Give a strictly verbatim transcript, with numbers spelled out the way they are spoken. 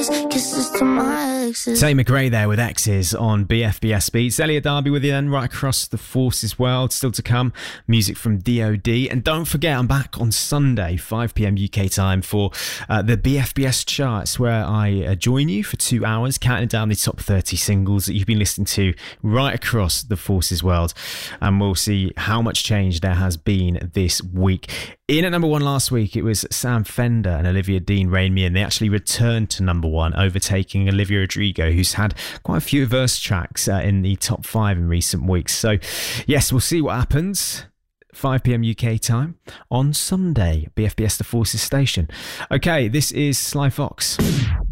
Kisses to my exes. Tay McRae there with X's on B F B S Beats. Elliot Darby with you then, right across the Forces world. Still to come, music from D O D. And don't forget, I'm back on Sunday, five p.m. U K time, for uh, the B F B S charts, where I uh, join you for two hours, counting down the top thirty singles that you've been listening to right across the Forces world. And we'll see how much change there has been this week. In at number one last week, it was Sam Fender and Olivia Dean, Rain Me In. They actually returned to number one, overtaking Olivia Rodrigo, who's had quite a few verse tracks uh, in the top five in recent weeks. So, yes, we'll see what happens. five p.m. U K time on Sunday, B F B S The Forces station. Okay, this is Sly Fox.